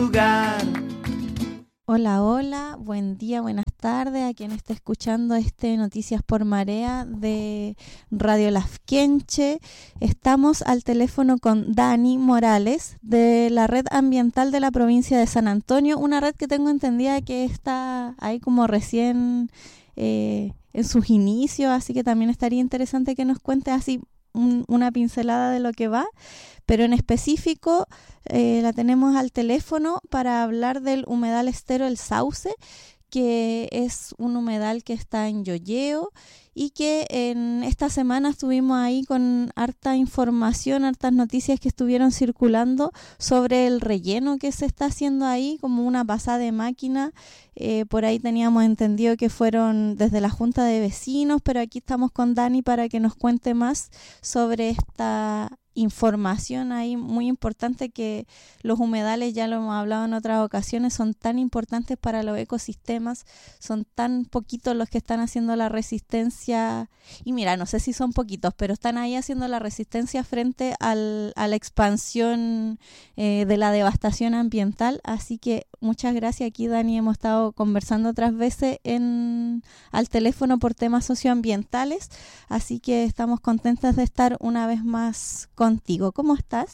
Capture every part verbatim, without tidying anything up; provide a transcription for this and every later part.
lugar. Hola, hola, buen día, buenas tardes a quien esté escuchando este Noticias por Marea de Radio Lafkenche. Estamos al teléfono con Dani Morales de la Red Ambiental de la provincia de San Antonio, una red que tengo entendida que está ahí como recién eh, en sus inicios, así que también estaría interesante que nos cuente así un, una pincelada de lo que va. Pero en específico eh, la tenemos al teléfono para hablar del humedal estero El Sauce, que es un humedal que está en Yoyeo y que en esta semana estuvimos ahí con harta información, hartas noticias que estuvieron circulando sobre el relleno que se está haciendo ahí, como una pasada de máquina. Eh, por ahí teníamos entendido que fueron desde la Junta de Vecinos, pero aquí estamos con Dani para que nos cuente más sobre esta información ahí muy importante, que los humedales, ya lo hemos hablado en otras ocasiones, son tan importantes para los ecosistemas, son tan poquitos los que están haciendo la resistencia, y mira, no sé si son poquitos, pero están ahí haciendo la resistencia frente al, a la expansión eh, de la devastación ambiental. Así que muchas gracias. Aquí, Dani, hemos estado conversando otras veces en, al teléfono por temas socioambientales, así que estamos contentas de estar una vez más contigo. ¿Cómo estás?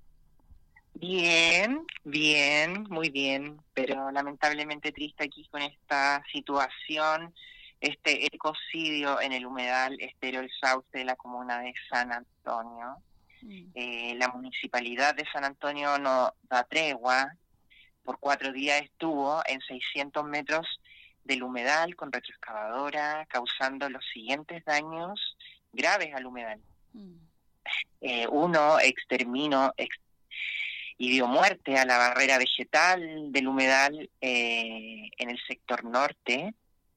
Bien, bien, muy bien, pero lamentablemente triste aquí con esta situación, este ecocidio en el humedal estero El Sauce de la comuna de San Antonio. Mm. Eh, la municipalidad de San Antonio no da tregua. Por cuatro días estuvo en seiscientos metros del humedal con retroexcavadora, causando los siguientes daños graves al humedal. Mm. Eh, uno, exterminó ex, y dio muerte a la barrera vegetal del humedal eh, en el sector norte.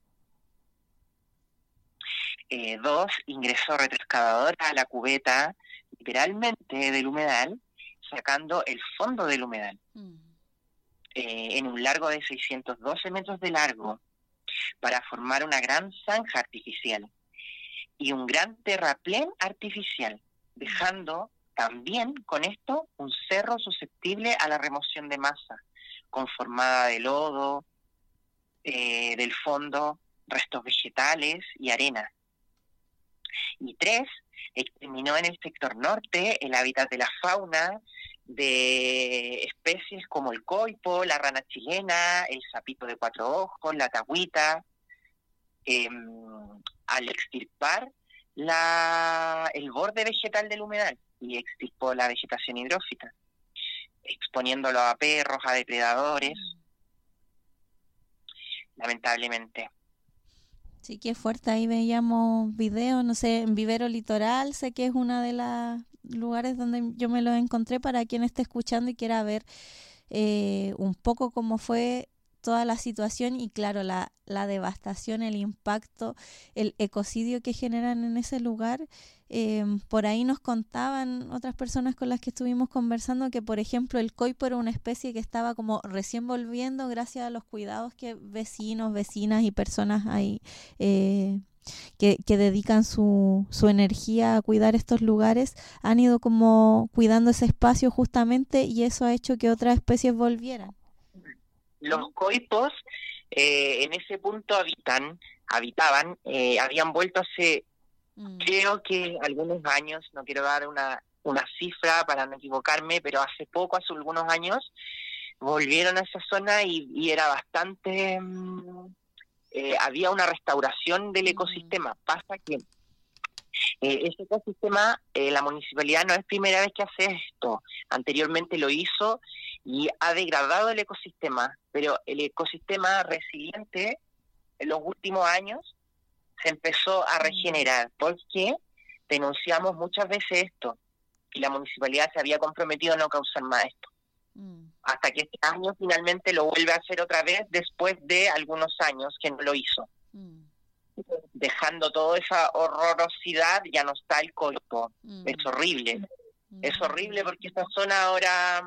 Eh, dos, ingresó retroexcavadora a la cubeta, literalmente, del humedal, sacando el fondo del humedal. Mm. Eh, en un largo de seiscientos doce metros de largo, para formar una gran zanja artificial y un gran terraplén artificial, dejando también con esto un cerro susceptible a la remoción de masa, conformada de lodo, eh, del fondo, restos vegetales y arena. Y tres, exterminó en el sector norte el hábitat de la fauna, de especies como el coipo, la rana chilena, el sapito de cuatro ojos, la tagüita, eh, al extirpar la, el borde vegetal del humedal y extirpó la vegetación hidrófita, exponiéndolo a perros, a depredadores, lamentablemente. Sí, qué fuerte. Ahí veíamos videos, no sé, en Vivero Litoral, sé que es uno de los lugares donde yo me lo encontré, para quien esté escuchando y quiera ver eh, un poco cómo fue toda la situación y claro, la, la devastación, el impacto, el ecocidio que generan en ese lugar. Eh, por ahí nos contaban otras personas con las que estuvimos conversando que, por ejemplo, el coipo era una especie que estaba como recién volviendo gracias a los cuidados que vecinos, vecinas y personas ahí eh, que, que dedican su, su energía a cuidar estos lugares han ido como cuidando ese espacio justamente, y eso ha hecho que otras especies volvieran. Los coipos eh, en ese punto habitan, habitaban, eh, habían vuelto hace, mm. creo que algunos años, no quiero dar una, una cifra para no equivocarme, pero hace poco, hace algunos años, volvieron a esa zona y, y era bastante, eh, había una restauración del ecosistema. Mm. Pasa que eh, ese ecosistema, eh, la municipalidad no es primera vez que hace esto, anteriormente lo hizo y ha degradado el ecosistema, pero el ecosistema resiliente en los últimos años se empezó a regenerar, porque denunciamos muchas veces esto, y la municipalidad se había comprometido a no causar más esto, mm. hasta que este año finalmente lo vuelve a hacer otra vez, después de algunos años que no lo hizo. Mm. Dejando toda esa horrorosidad, ya no está el coipo. Mm. Es horrible, mm. es horrible porque esta zona ahora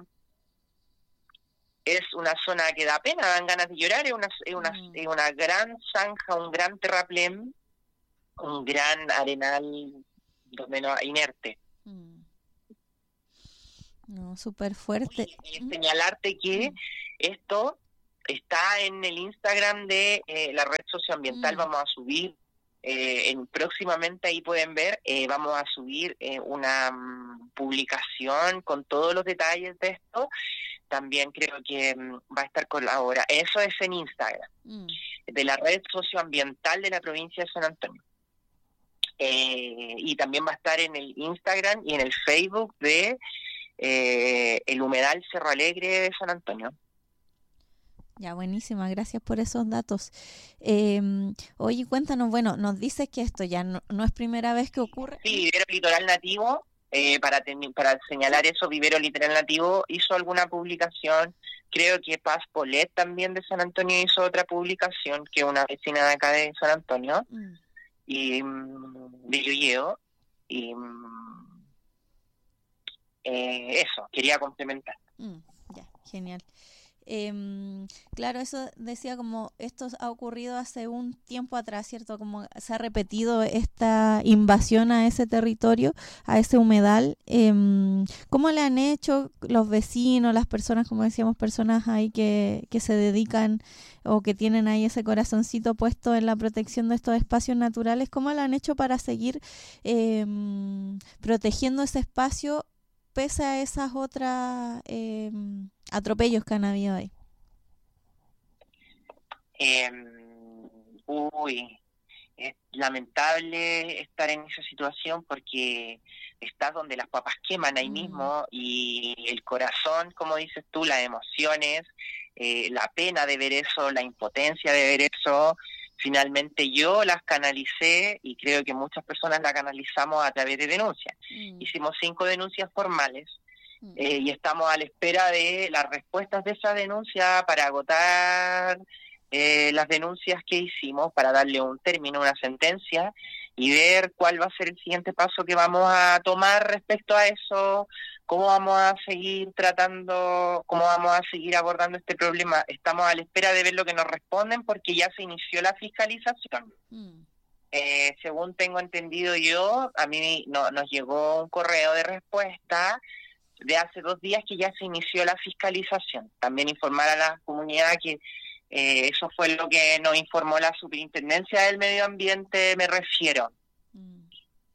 es una zona que da pena, dan ganas de llorar, es una, es una, mm. es una gran zanja, un gran terraplén, un gran arenal donde no, inerte. Mm. No, súper fuerte. Y señalarte que Esto está en el Instagram de eh, la red socioambiental, mm. vamos a subir, eh, en, próximamente ahí pueden ver, eh, vamos a subir eh, una um, publicación con todos los detalles de esto. También creo que um, va a estar colabora. Eso es en Instagram, mm. de la red socioambiental de la provincia de San Antonio. Eh, y también va a estar en el Instagram y en el Facebook de eh, el Humedal Cerro Alegre de San Antonio. Ya, buenísima, gracias por esos datos. Eh, oye, cuéntanos, bueno, nos dices que esto ya no, no es primera vez que ocurre. Sí, Vivero Litoral Nativo, eh, para, ten, para señalar eso, Vivero Litoral Nativo hizo alguna publicación, creo que Paz Polet también de San Antonio hizo otra publicación, que una vecina de acá de San Antonio, mm. y de Yoyeo, y eh, eso, quería complementar. Mm, ya, genial. Eh, claro, eso decía como esto ha ocurrido hace un tiempo atrás, ¿cierto? Como se ha repetido esta invasión a ese territorio, a ese humedal. Eh, ¿Cómo le han hecho los vecinos, las personas, como decíamos, personas ahí que, que se dedican o que tienen ahí ese corazoncito puesto en la protección de estos espacios naturales? ¿Cómo lo han hecho para seguir eh, protegiendo ese espacio pese a esas otras eh, atropellos que han habido ahí? Eh, uy, es lamentable estar en esa situación porque estás donde las papas queman ahí mm. mismo, y el corazón, como dices tú, las emociones, eh, la pena de ver eso, la impotencia de ver eso. Finalmente yo las canalicé, y creo que muchas personas las canalizamos a través de denuncias. Mm. Hicimos cinco denuncias formales, mm. eh, y estamos a la espera de las respuestas de esa denuncia para agotar eh, las denuncias que hicimos, para darle un término, una sentencia, y ver cuál va a ser el siguiente paso que vamos a tomar respecto a eso, cómo vamos a seguir tratando, cómo vamos a seguir abordando este problema. Estamos a la espera de ver lo que nos responden, porque ya se inició la fiscalización. Mm. Eh, según tengo entendido yo, a mí no, nos llegó un correo de respuesta de hace dos días que ya se inició la fiscalización. También informar a la comunidad que eh, eso fue lo que nos informó la Superintendencia del Medio Ambiente, me refiero. Mm.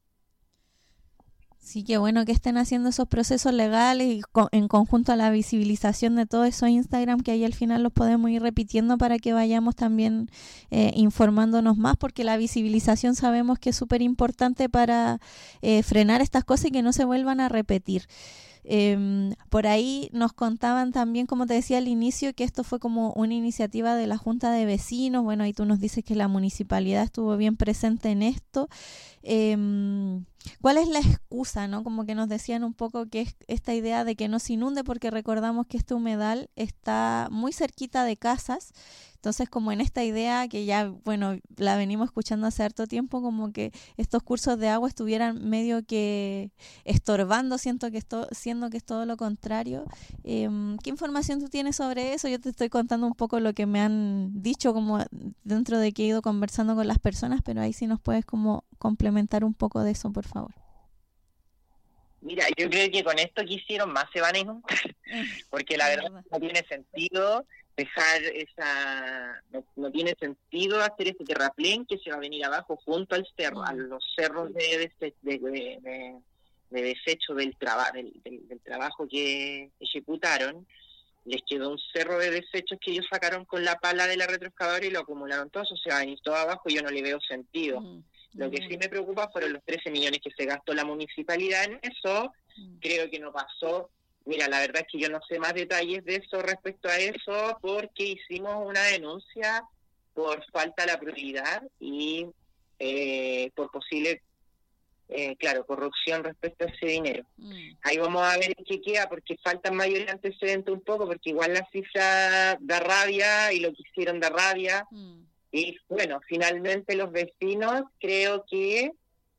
Sí, qué bueno que estén haciendo esos procesos legales y co- en conjunto a la visibilización de todos esos Instagram, que ahí al final los podemos ir repitiendo para que vayamos también eh, informándonos más, porque la visibilización sabemos que es súper importante para eh, frenar estas cosas y que no se vuelvan a repetir. Eh, por ahí nos contaban también, como te decía al inicio, que esto fue como una iniciativa de la Junta de Vecinos. Bueno, ahí tú nos dices que la municipalidad estuvo bien presente en esto. Eh, ¿Cuál es la excusa, no? Como que nos decían un poco que es esta idea de que no se inunde, porque recordamos que este humedal está muy cerquita de casas. Entonces, como en esta idea que ya, bueno, la venimos escuchando hace harto tiempo, como que estos cursos de agua estuvieran medio que estorbando, siento que esto, siendo que es todo lo contrario. Eh, ¿Qué información tú tienes sobre eso? Yo te estoy contando un poco lo que me han dicho como dentro de que he ido conversando con las personas, pero ahí sí nos puedes como complementar un poco de eso, por favor. Mira, yo creo que con esto que hicieron más se van a inundar, porque la verdad, verdad no tiene sentido dejar esa, no, no tiene sentido hacer ese terraplén que se va a venir abajo junto al cerro, a los cerros de, de, de, de, de desecho del, traba, del, del, del trabajo que ejecutaron. Les quedó un cerro de desechos que ellos sacaron con la pala de la retroexcavadora y lo acumularon todo, eso se va a venir todo abajo, y yo no le veo sentido. Mm. Lo que sí me preocupa fueron los trece millones que se gastó la municipalidad en eso. Mm. Creo que no pasó. Mira, la verdad es que yo no sé más detalles de eso respecto a eso, porque hicimos una denuncia por falta de la prioridad y eh, por posible, eh, claro, corrupción respecto a ese dinero. Mm. Ahí vamos a ver en qué queda, porque faltan mayores antecedentes un poco, porque igual la cifra da rabia y lo que hicieron da rabia. Mm. Y bueno, finalmente los vecinos creo que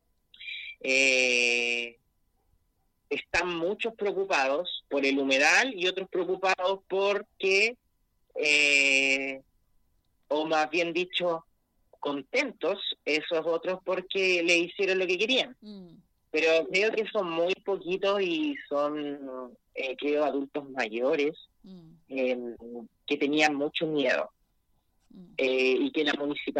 eh, están muchos preocupados por el humedal y otros preocupados porque, eh, o más bien dicho, contentos, esos otros porque le hicieron lo que querían. Mm. Pero creo que son muy poquitos y son, eh, creo, adultos mayores. mm. eh, que tenían mucho miedo, Mm. eh, y que la municipalidad